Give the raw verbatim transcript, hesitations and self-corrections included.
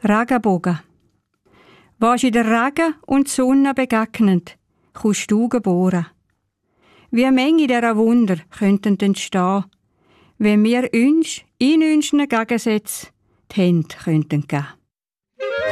Regenbogen. Was in der Regen und die Sonne begegnet, kannst du geboren. Wie Menge dieser Wunder könnten entstehen, wenn wir uns in unseren Gegensätzen die Hände könnten geben.